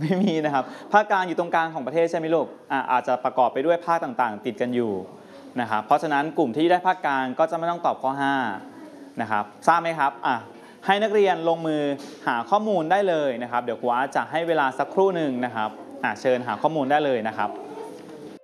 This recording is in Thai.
ไม่มีนะครับภาคกลางอยู่ตรงกลางของประเทศใช่ไหมลูกอาจจะประกอบไปด้วยภาคต่างๆติดกันอยู่นะครับเพราะฉะนั้นกลุ่มที่ได้ภาคกลางก็จะไม่ต้องตอบข้อ5นะครับทราบไหมครับให้นักเรียนลงมือหาข้อมูลได้เลยนะครับเดี๋ยวครูอาร์ตจะให้เวลาสักครู่หนึ่งนะครับเชิญหาข้อมูลได้เลยนะครับ